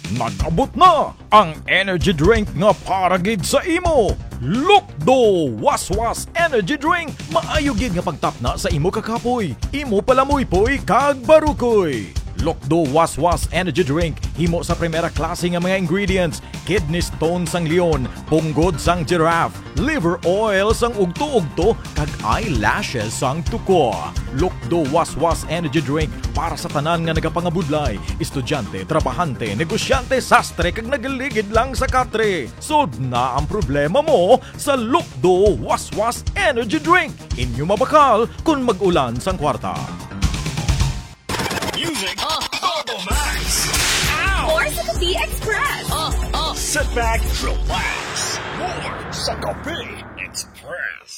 Nagabot na ang energy drink nga para gid sa imo. Lukdo Waswas Energy Drink. Maayo gid nga pagtap na sa imo kakapoy. Imo palamoy-poy kag barukoy. Lukdo Waswas Energy Drink himo sa primera klase nga mga ingredients: kidney stone sang leon, punggod sang giraffe, liver oil sang ugto-ugto kag eyelashes sang tuko. Lukdo Waswas Energy Drink para sa tanan nga nagapangabudlay, estudyante, trabahante, negosyante, sastre kag nagaligid lang sa katre. Solve na ang problema mo sa Lukdo Waswas Energy Drink. Inyo mabakal kung mag-ulan sang kwarta. Music Auto Max. Or sa Kapi Express. Sit back, relax. More sa Kapi Express.